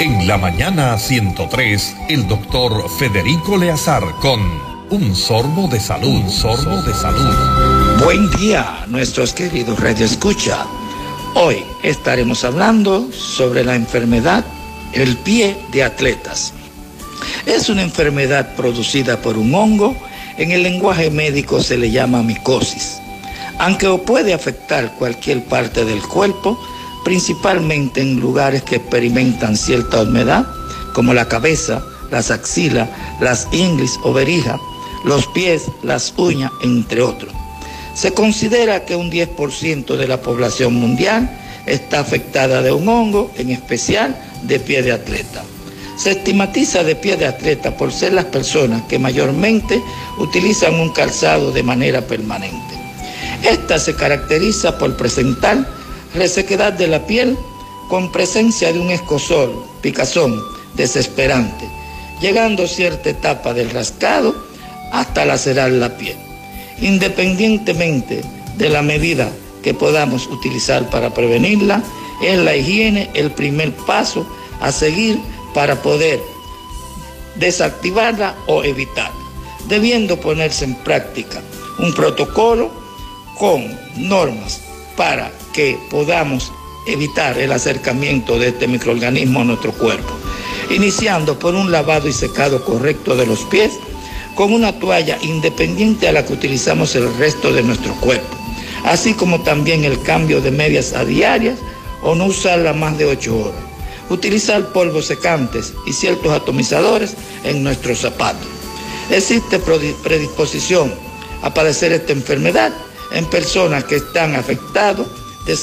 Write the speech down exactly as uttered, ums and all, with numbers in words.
En la mañana ciento tres, el doctor Federico Leazar con Un Sorbo de Salud. Un Sorbo de Salud. Buen día, nuestros queridos Radio Escucha. Hoy estaremos hablando sobre la enfermedad el pie de atletas. Es una enfermedad producida por un hongo. En el lenguaje médico se le llama micosis. Aunque puede afectar cualquier parte del cuerpo, principalmente en lugares que experimentan cierta humedad, como la cabeza, las axilas, las ingles o verijas, los pies, las uñas, entre otros. Se considera que un diez por ciento de la población mundial está afectada de un hongo, en especial de pie de atleta. Se estigmatiza de pie de atleta por ser las personas que mayormente utilizan un calzado de manera permanente. Esta se caracteriza por presentar resequedad de la piel con presencia de un escozor, picazón, desesperante, llegando a cierta etapa del rascado hasta lacerar la piel. Independientemente de la medida que podamos utilizar para prevenirla, es la higiene el primer paso a seguir para poder desactivarla o evitarla, debiendo ponerse en práctica un protocolo con normas para que podamos evitar el acercamiento de este microorganismo a nuestro cuerpo, iniciando por un lavado y secado correcto de los pies con una toalla independiente a la que utilizamos el resto de nuestro cuerpo, así como también el cambio de medias a diarias o no usarla más de ocho horas, utilizar polvos secantes y ciertos atomizadores en nuestros zapatos. Existe predisposición a padecer esta enfermedad en personas que están afectadas